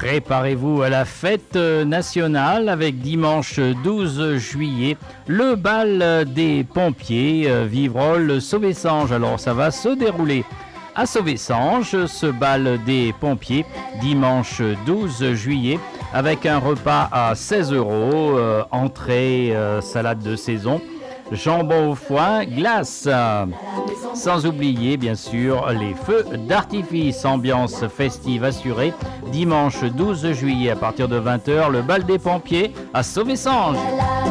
Préparez-vous à la fête nationale avec dimanche 12 juillet, le bal des pompiers Vivrolles-Sauvessanges. Alors ça va se dérouler à Sauvessanges, ce bal des pompiers, dimanche 12 juillet, avec un repas à 16 €, entrée, salade de saison, jambon au foin, glace. Sans oublier, bien sûr, les feux d'artifice, ambiance festive assurée. Dimanche 12 juillet, à partir de 20 h, le bal des pompiers à Sauvessanges.